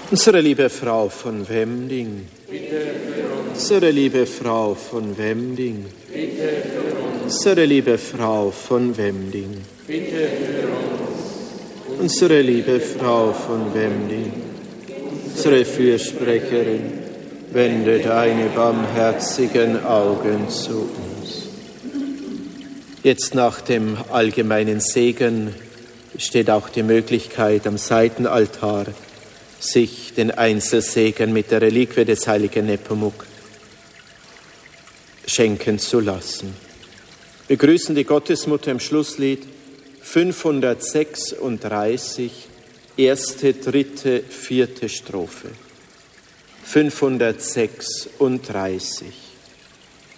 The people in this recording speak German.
Unsere liebe Frau von Wemding, bitte für uns. Unsere liebe Frau von Wemding, Bitte für uns. Unsere liebe Frau von Wemding, Bitte für uns. Unsere liebe Frau von Wemding, unsere Fürsprecherin, wende deine barmherzigen Augen zu uns. Jetzt nach dem allgemeinen Segen besteht auch die Möglichkeit, am Seitenaltar sich den Einzelsegen mit der Reliquie des heiligen Nepomuk schenken zu lassen. Wir grüßen die Gottesmutter im Schlusslied 536, erste, dritte, vierte Strophe. 536.